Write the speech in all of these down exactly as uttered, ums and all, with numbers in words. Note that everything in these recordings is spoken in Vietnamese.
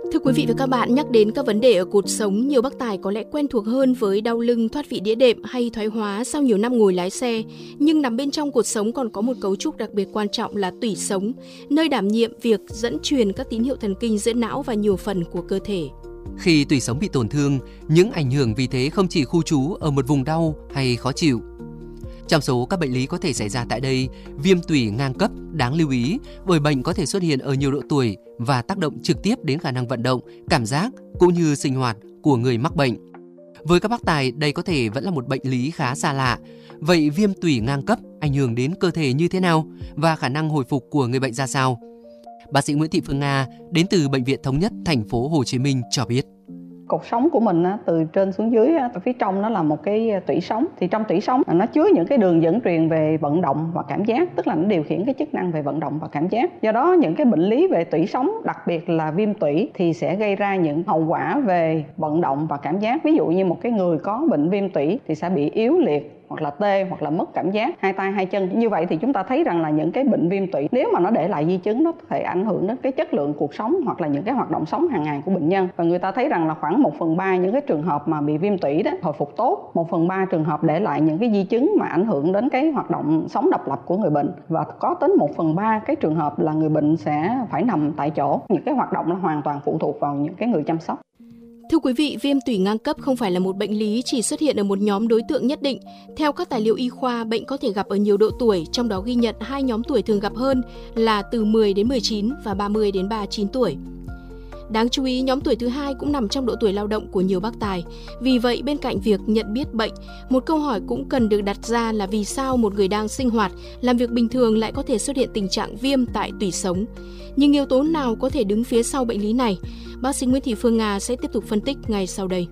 Thưa quý vị và các bạn, nhắc đến các vấn đề ở cột sống, nhiều bác tài có lẽ quen thuộc hơn với đau lưng, thoát vị đĩa đệm hay thoái hóa sau nhiều năm ngồi lái xe. Nhưng nằm bên trong cột sống còn có một cấu trúc đặc biệt quan trọng là tủy sống, nơi đảm nhiệm việc dẫn truyền các tín hiệu thần kinh giữa não và nhiều phần của cơ thể. Khi tủy sống bị tổn thương, những ảnh hưởng vì thế không chỉ khu trú ở một vùng đau hay khó chịu. Trong số các bệnh lý có thể xảy ra tại đây, viêm tủy ngang cấp đáng lưu ý bởi bệnh có thể xuất hiện ở nhiều độ tuổi và tác động trực tiếp đến khả năng vận động, cảm giác cũng như sinh hoạt của người mắc bệnh. Với các bác tài, đây có thể vẫn là một bệnh lý khá xa lạ. Vậy viêm tủy ngang cấp ảnh hưởng đến cơ thể như thế nào và khả năng hồi phục của người bệnh ra sao? Bác sĩ Nguyễn Thị Phương Nga đến từ Bệnh viện Thống nhất thành phố Hồ Chí Minh cho biết. Cột sống của mình từ trên xuống dưới, ở phía trong nó là một cái tủy sống. Thì trong tủy sống nó chứa những cái đường dẫn truyền về vận động và cảm giác, tức là nó điều khiển cái chức năng về vận động và cảm giác. Do đó những cái bệnh lý về tủy sống, đặc biệt là viêm tủy thì sẽ gây ra những hậu quả về vận động và cảm giác. Ví dụ như một cái người có bệnh viêm tủy thì sẽ bị yếu liệt, hoặc là tê, hoặc là mất cảm giác hai tay hai chân. Như vậy thì chúng ta thấy rằng là những cái bệnh viêm tủy nếu mà nó để lại di chứng, nó có thể ảnh hưởng đến cái chất lượng cuộc sống hoặc là những cái hoạt động sống hàng ngày của bệnh nhân. Và người ta thấy rằng là khoảng một phần ba những cái trường hợp mà bị viêm tủy đó hồi phục tốt, một phần ba trường hợp để lại những cái di chứng mà ảnh hưởng đến cái hoạt động sống độc lập của người bệnh, và có đến một phần ba cái trường hợp là người bệnh sẽ phải nằm tại chỗ. Những cái hoạt động nó hoàn toàn phụ thuộc vào những cái người chăm sóc. Thưa quý vị, viêm tủy ngang cấp không phải là một bệnh lý chỉ xuất hiện ở một nhóm đối tượng nhất định. Theo các tài liệu y khoa, bệnh có thể gặp ở nhiều độ tuổi, trong đó ghi nhận hai nhóm tuổi thường gặp hơn là từ mười đến mười chín và ba mươi đến ba mươi chín tuổi. Đáng chú ý, nhóm tuổi thứ hai cũng nằm trong độ tuổi lao động của nhiều bác tài. Vì vậy, bên cạnh việc nhận biết bệnh, một câu hỏi cũng cần được đặt ra là vì sao một người đang sinh hoạt, làm việc bình thường lại có thể xuất hiện tình trạng viêm tại tủy sống. Nhưng yếu tố nào có thể đứng phía sau bệnh lý này? Bác sĩ Nguyễn Thị Phương Nga sẽ tiếp tục phân tích ngay sau đây.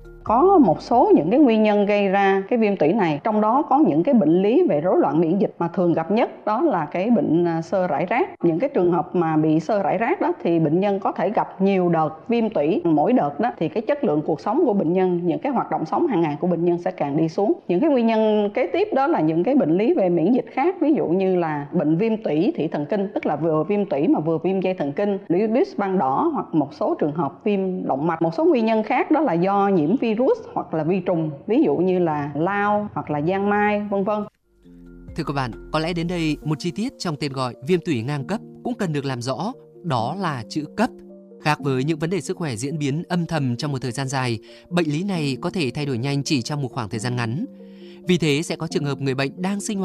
Có một số những cái nguyên nhân gây ra cái viêm tủy này, trong đó có những cái bệnh lý về rối loạn miễn dịch mà thường gặp nhất, đó là cái bệnh xơ rải rác. Những cái trường hợp mà bị xơ rải rác đó thì bệnh nhân có thể gặp nhiều đợt viêm tủy. Mỗi đợt đó thì cái chất lượng cuộc sống của bệnh nhân, những cái hoạt động sống hàng ngày của bệnh nhân sẽ càng đi xuống. Những cái nguyên nhân kế tiếp đó là những cái bệnh lý về miễn dịch khác, ví dụ như là bệnh viêm tủy thị thần kinh, tức là vừa viêm tủy mà vừa viêm dây thần kinh, lupus ban đỏ, hoặc một số trường hợp viêm động mạch. Một số nguyên nhân khác đó là do nhiễm virus virus hoặc là vi trùng, ví dụ như là lao hoặc là giang mai, vân vân. Thưa các bạn, có lẽ đến đây một chi tiết trong tên gọi viêm tủy ngang cấp cũng cần được làm rõ, đó là chữ cấp. Khác với những vấn đề sức khỏe diễn biến âm thầm trong một thời gian dài, bệnh lý này có thể thay đổi nhanh chỉ trong một khoảng thời gian ngắn. Vì thế sẽ có trường hợp người bệnh đang sinh hoạt